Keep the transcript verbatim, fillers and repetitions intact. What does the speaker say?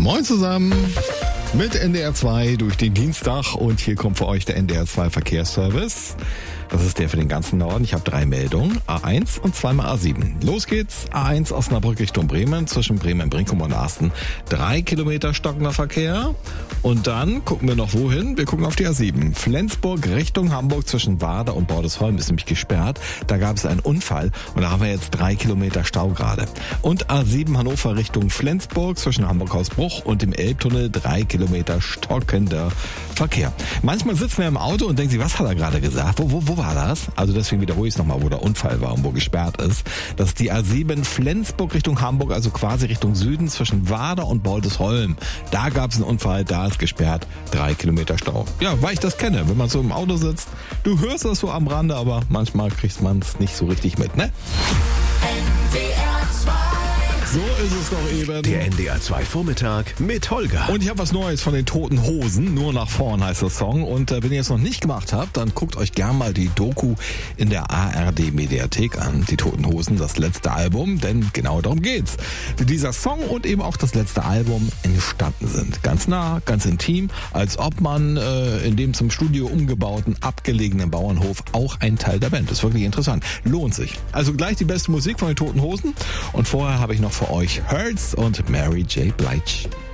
Moin zusammen mit N D R zwei durch den Dienstag und hier kommt für euch der N D R zwei Verkehrsservice. Das ist der für den ganzen Norden. Ich habe drei Meldungen, A eins und zweimal A sieben. Los geht's, A eins Osnabrück Richtung Bremen, zwischen Bremen-Brinkum und Asten. Drei Kilometer stockender Verkehr. Und dann gucken wir noch wohin? Wir gucken auf die A sieben. Flensburg Richtung Hamburg zwischen Warder und Bordesholm ist nämlich gesperrt. Da gab es einen Unfall und da haben wir jetzt drei Kilometer Stau gerade. Und A sieben Hannover Richtung Flensburg zwischen Hamburg-Hausbruch und dem Elbtunnel drei Kilometer stockender Verkehr. Manchmal sitzt man im Auto und denkt sich, was hat er gerade gesagt? Wo, wo, wo war das? Also deswegen wiederhole ich es nochmal, wo der Unfall war und wo gesperrt ist. Das ist die A sieben Flensburg Richtung Hamburg, also quasi Richtung Süden zwischen Warder und Bordesholm. Da gab es einen Unfall, da ist gesperrt, drei Kilometer Stau. Ja, weil ich das kenne, wenn man so im Auto sitzt, du hörst das so am Rande, aber manchmal kriegt man es nicht so richtig mit, ne? So ist es doch eben. Der N D R zwei Vormittag mit Holger. Und ich habe was Neues von den Toten Hosen. Nur nach vorn heißt der Song. Und äh, wenn ihr es noch nicht gemacht habt, dann guckt euch gern mal die Doku in der A R D-Mediathek an. Die Toten Hosen, das letzte Album. Denn genau darum geht's. Wie dieser Song und eben auch das letzte Album entstanden sind. Ganz nah, ganz intim. Als ob man äh, in dem zum Studio umgebauten, abgelegenen Bauernhof auch ein Teil der Band ist. Wirklich interessant. Lohnt sich. Also gleich die beste Musik von den Toten Hosen. Und vorher habe ich noch für euch Hurts und Mary J. Blige.